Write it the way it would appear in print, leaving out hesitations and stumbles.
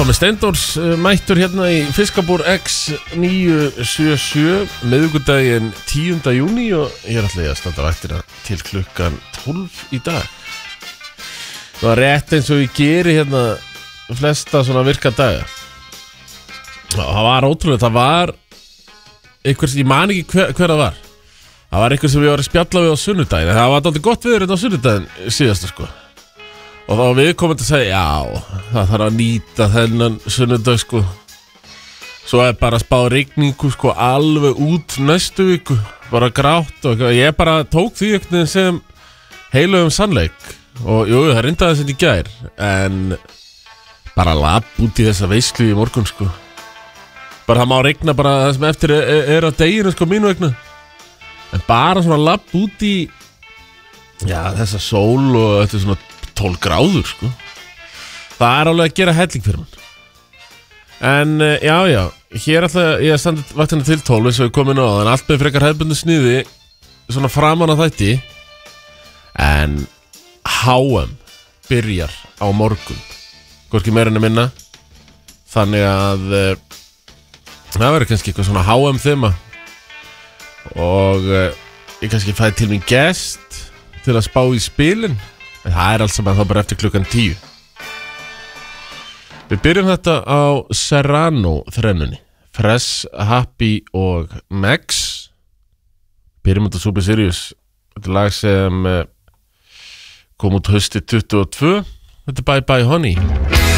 Tómi Steindórs mættur hérna í Fiskabúr X977 miðvikudaginn 10. júní og ég ætla að standa vaktina til klukkan 12 í dag. Það var rétt eins og ég geri hérna flesta svona virka daga. Það var ótrúlega, það var einhvers, ég man ekki hver það var. Það var einhvers sem ég var að spjalla við á sunnudaginn. Það var dálítið gott viður þetta á sunnudaginn síðasta sko. Og þá við komum til að segja, já, það þarf að nýta þennan sunnudag, sko. Svo bara að spá rigningu, sko, alveg út næstu viku. Bara grátt og ég bara tók því eitthvað sem heilugum sannleik. Og jú, það reyndaði þetta í gær. En bara lapp út í þessa veislu í morgun, sko. Bara það má regna bara það sem eftir er á deginu, sko, mínu vegna. En bara svona lapp út í, já, þessa sól og þetta er svona 12 gráður sko. Það er alveg að gera helling fyrir mann. En já, hér ætla ég að standa vaktina til 12 eins og ég kom inn á það, en allt með frekar hefðbundu sniði svona framan á þætti. En HM byrjar á morgun, hvorki meira en að minna. Þannig að það verður kannski eitthvað svona HM þema. Og ég kannski fæði til mín gest til að spá í spilin. En það er allt saman þá bara eftir klukkan 10. Við byrjum þetta á Serrano þrennunni. Fresh, Happy og Max. Byrjum þetta Super Sirius. Þetta er lag sem kom út haustið 22. Þetta er Bye Bye Honey.